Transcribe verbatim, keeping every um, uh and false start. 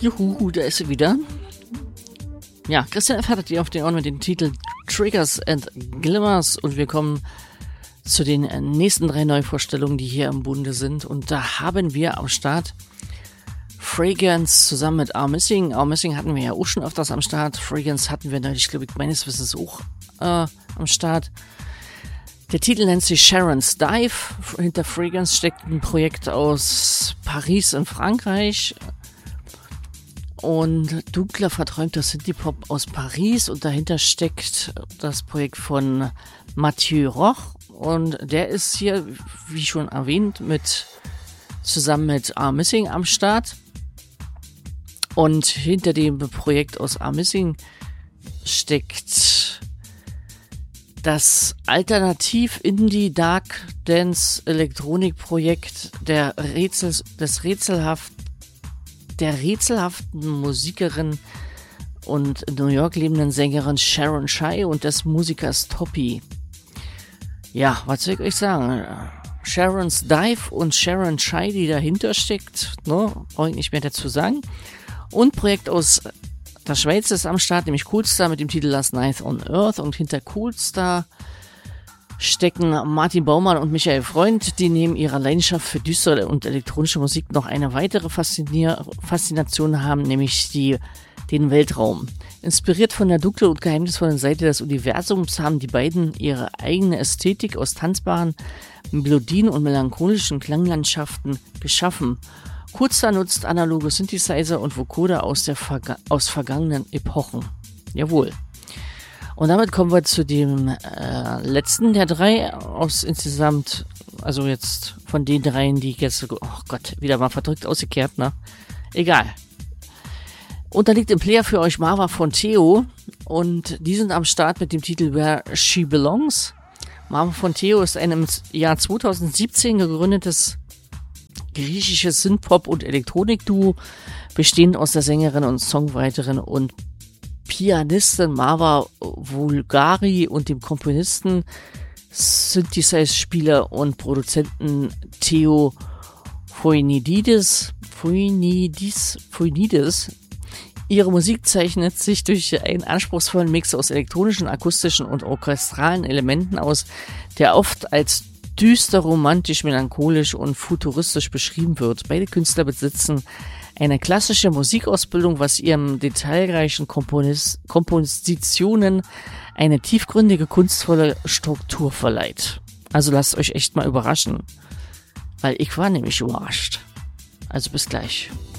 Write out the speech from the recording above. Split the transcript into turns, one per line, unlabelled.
Juhu, da ist sie wieder. Ja, Christian F. hattet ihr auf den Ohren mit dem Titel Triggers and Glimmers und wir kommen zu den nächsten drei Neuvorstellungen, die hier im Bunde sind. Und da haben wir am Start Fragrance zusammen mit Are Missing. Are Missing hatten wir ja auch schon öfters am Start. Fragrance hatten wir neulich, glaube ich, meines Wissens auch äh, am Start. Der Titel nennt sich Sharon's Dive. Hinter Fragrance steckt ein Projekt aus Paris in Frankreich. Und dunkler, verträumter Synthie-Pop aus Paris. Und dahinter steckt das Projekt von Mathieu Roch. Und der ist hier, wie schon erwähnt, mit zusammen mit Are Missing am Start. Und hinter dem Projekt aus Are Missing steckt das Alternativ-Indie-Dark-Dance-Elektronik-Projekt der Rätsels, des rätselhaft, der rätselhaften Musikerin und in New York lebenden Sängerin Sharon Shai und des Musikers Toppy. Ja, was soll ich euch sagen? Sharon's Dive und Sharon Shai, die dahinter steckt, ne, brauche ich nicht mehr dazu sagen. Und Projekt aus der Schweiz ist am Start, nämlich Coolstar mit dem Titel Last Night on Earth. Und hinter Coolstar stecken Martin Baumann und Michael Freund, die neben ihrer Leidenschaft für düstere und elektronische Musik noch eine weitere Faszinier- Faszination haben, nämlich die, den Weltraum. Inspiriert von der dunklen und geheimnisvollen Seite des Universums haben die beiden ihre eigene Ästhetik aus tanzbaren Melodien und melancholischen Klanglandschaften geschaffen. Coolstar nutzt analoge Synthesizer und Vocoder aus, der Verga- aus vergangenen Epochen. Jawohl. Und damit kommen wir zu dem äh, letzten der drei aus insgesamt, also jetzt von den dreien, die ich jetzt, oh Gott, wieder mal verdrückt ausgekehrt, ne? Egal. Und da liegt im Player für euch Marva von Theo und die sind am Start mit dem Titel Where She Belongs. Marva von Theo ist ein im Jahr zweitausendsiebzehn gegründetes griechisches Synthpop- und Elektronik-Duo, bestehend aus der Sängerin und Songwriterin und Pianistin Marva Vulgari und dem Komponisten, Synthesizer-Spieler und Produzenten Theo Phoinidis. Phoinidis, Phoinidis. Ihre Musik zeichnet sich durch einen anspruchsvollen Mix aus elektronischen, akustischen und orchestralen Elementen aus, der oft als düster, romantisch, melancholisch und futuristisch beschrieben wird. Beide Künstler besitzen eine klassische Musikausbildung, was ihren detailreichen Komponis- Kompositionen eine tiefgründige, kunstvolle Struktur verleiht. Also lasst euch echt mal überraschen, weil ich war nämlich überrascht. Also bis gleich.